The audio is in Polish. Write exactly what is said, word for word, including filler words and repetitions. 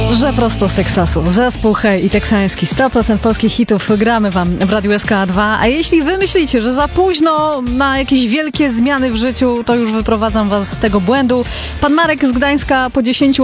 Że prosto z Teksasu. Zespół Hej i teksański sto procent polskich hitów gramy wam w Radiu S K dwa. A jeśli wy myślicie, że za późno na jakieś wielkie zmiany w życiu, to już wyprowadzam was z tego błędu. Pan Marek z Gdańska po dziesięciu